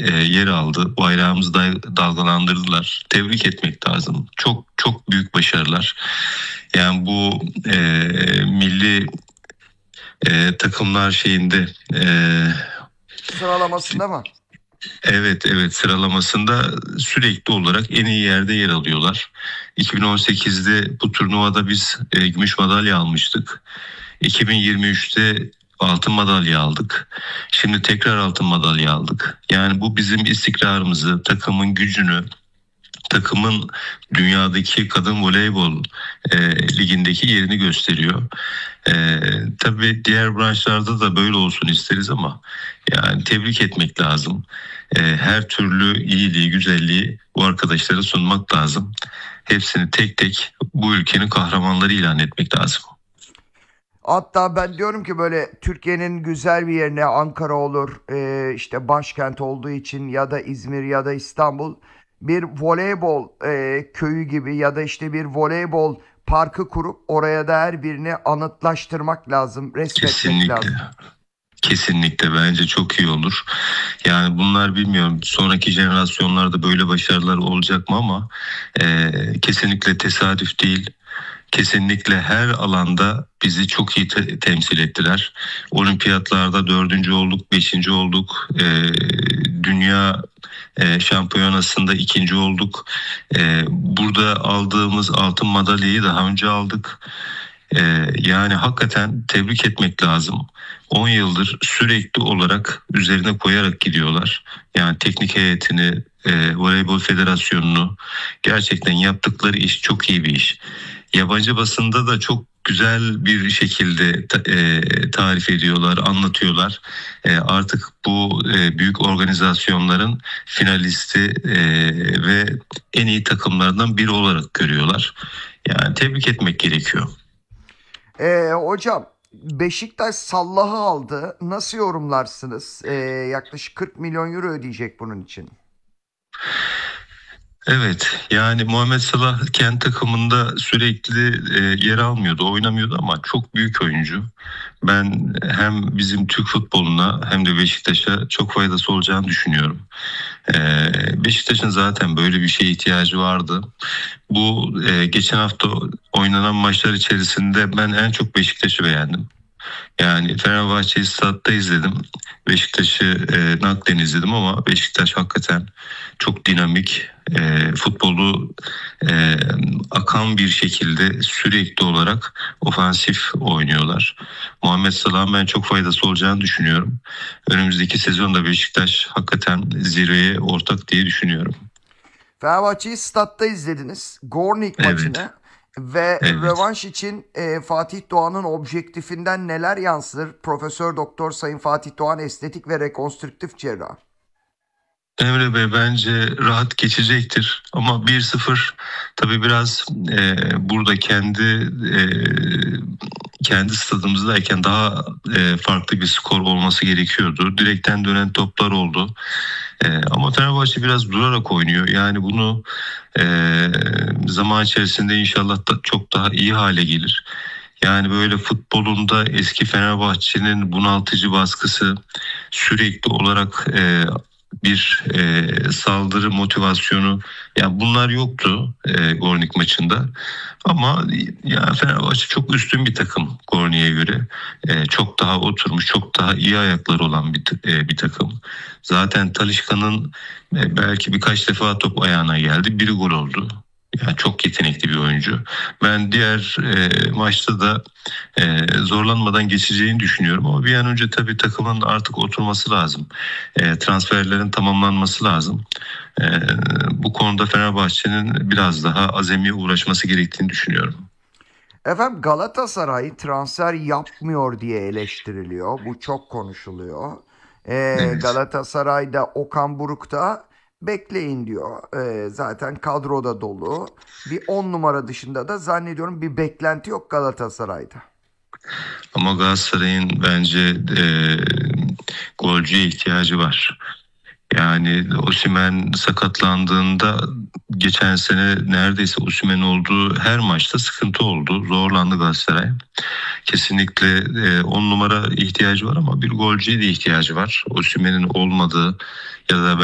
yer aldı. Bayrağımızı dalgalandırdılar. Tebrik etmek lazım. Çok çok büyük başarılar. Yani bu milli takımlar şeyinde Sıralamasında mı? evet sıralamasında sürekli olarak en iyi yerde yer alıyorlar. 2018'de bu turnuvada biz gümüş madalya almıştık. 2023'te altın madalya aldık. Şimdi tekrar altın madalya aldık. Yani bu bizim istikrarımızı, takımın gücünü, takımın dünyadaki kadın voleybol ligindeki yerini gösteriyor. Tabii diğer branşlarda da böyle olsun isteriz ama yani tebrik etmek lazım. Her türlü iyiliği, güzelliği bu arkadaşlara sunmak lazım. Hepsini tek tek bu ülkenin kahramanları ilan etmek lazım. Hatta ben diyorum ki böyle Türkiye'nin güzel bir yerine Ankara olur, işte başkent olduğu için ya da İzmir ya da İstanbul bir voleybol köyü gibi ya da işte bir voleybol parkı kurup oraya da her birini anıtlaştırmak lazım, resmetmek lazım. Kesinlikle bence çok iyi olur. Yani bunlar bilmiyorum sonraki jenerasyonlarda böyle başarılar olacak mı ama kesinlikle tesadüf değil. Kesinlikle her alanda bizi çok iyi temsil ettiler. Olimpiyatlarda 4. olduk, 5. olduk. Dünya şampiyonasında 2. olduk. Burada aldığımız altın madalyayı daha önce aldık. Yani hakikaten tebrik etmek lazım. 10 yıldır sürekli olarak üzerine koyarak gidiyorlar. Yani teknik heyetini, voleybol federasyonunu gerçekten yaptıkları iş çok iyi bir iş. Yabancı basında da çok güzel bir şekilde tarif ediyorlar, anlatıyorlar. Artık bu büyük organizasyonların finalisti ve en iyi takımlardan biri olarak görüyorlar. Yani tebrik etmek gerekiyor. Hocam Beşiktaş Sallah'ı aldı. Nasıl yorumlarsınız? Yaklaşık 40 milyon euro ödeyecek bunun için. Evet yani Muhammed Salah kendi takımında sürekli yer almıyordu, oynamıyordu ama çok büyük oyuncu. Ben hem bizim Türk futboluna hem de Beşiktaş'a çok faydası olacağını düşünüyorum. Beşiktaş'ın zaten böyle bir şeye ihtiyacı vardı. Bu geçen hafta oynanan maçlar içerisinde ben en çok Beşiktaş'ı beğendim. Yani Fenerbahçe'yi statta izledim. Beşiktaş'ı naklen izledim ama Beşiktaş hakikaten çok dinamik, futbolu akan bir şekilde sürekli olarak ofansif oynuyorlar. Muhammed Salah'ın ben çok faydası olacağını düşünüyorum. Önümüzdeki sezonda Beşiktaş hakikaten zirveye ortak diye düşünüyorum. Fenerbahçe'yi statta izlediniz. Gornik maçını ve rövanş için Fatih Doğan'ın objektifinden neler yansır? Profesör Doktor Sayın Fatih Doğan estetik ve rekonstrüktif cerrah. Emre Bey bence rahat geçecektir ama 1-0 tabii biraz burada kendi stadımızdayken daha farklı bir skor olması gerekiyordu. Direkten dönen toplar oldu. Ama Fenerbahçe biraz durarak oynuyor. Yani bunu zaman içerisinde inşallah da çok daha iyi hale gelir. Yani böyle futbolunda eski Fenerbahçe'nin bunaltıcı baskısı sürekli olarak bir saldırı motivasyonu yani bunlar yoktu Gornik maçında ama yani Fenerbahçe çok üstün bir takım Gornik'e göre çok daha oturmuş çok daha iyi ayakları olan bir takım zaten Talisca'nın belki birkaç defa top ayağına geldi biri gol oldu. Yani çok yetenekli bir oyuncu. Ben diğer maçta da zorlanmadan geçeceğini düşünüyorum ama bir an önce tabii takımın artık oturması lazım. Transferlerin tamamlanması lazım. Bu konuda Fenerbahçe'nin biraz daha azami uğraşması gerektiğini düşünüyorum. Efendim Galatasaray transfer yapmıyor diye eleştiriliyor. Bu çok konuşuluyor. Evet. Galatasaray'da Okan Buruk da bekleyin diyor. Zaten kadroda dolu. Bir 10 numara dışında da zannediyorum bir beklenti yok Galatasaray'da. Ama Galatasaray'ın bence golcüye ihtiyacı var. Yani Osimhen sakatlandığında geçen sene neredeyse Osimhen olduğu her maçta sıkıntı oldu. Zorlandı Galatasaray. Kesinlikle 10 numara ihtiyacı var ama bir golcüye de ihtiyacı var. Osimhen'in olmadığı ya da